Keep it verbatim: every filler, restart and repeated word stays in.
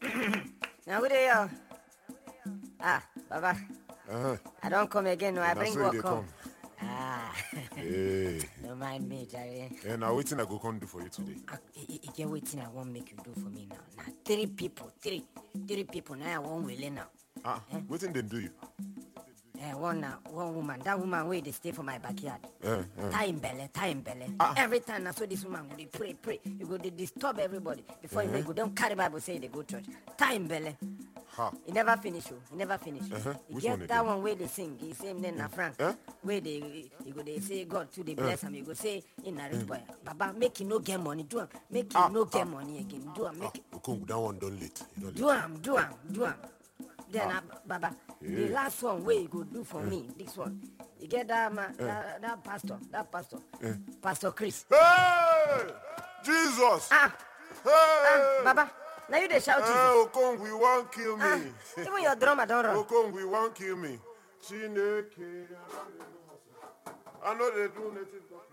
Now, good day, yo. Ah, Baba. Uh-huh. I don't come again, no. I Na bring so work they come. come. Ah, Hey. don't mind me, Jerry. And now waiting I go come do for you today. You get waiting I won't make you do for me now. Now, three people, three. Three people, now I won't will now. Ah, Eh? waiting then do you? Eh, one now, one woman. That woman where they stay for my backyard. Uh, uh. Time belly, time belly. Ah. Every time I saw this woman, go they pray, pray. You go they disturb everybody before you make go. Don't carry Bible say they go church. Time belly. Ha. He never finish you. He never finish. Uh-huh. He Which get one that again? one where they sing. He same name na Frank. Eh? Where they you go they say God to they bless him. You go say in a rich boy. Baba make him no get money. Do him. Make him Ah, no get ah. money again. Do him. Ah, Make Okong, that one done late. You don't do him. Do him. Do him. Then Ah. uh, Baba, the Yeah. last one where you go do for me. This one. You get that man, that, that pastor, that pastor, Pastor Chris. Hey! Jesus! Ah, Hey! ah, Baba. Now you they shout Jesus. Hey, Okong, we won't kill me. Ah, even your drummer don't run. Okong, we won't kill me. Chineke. I know they do native.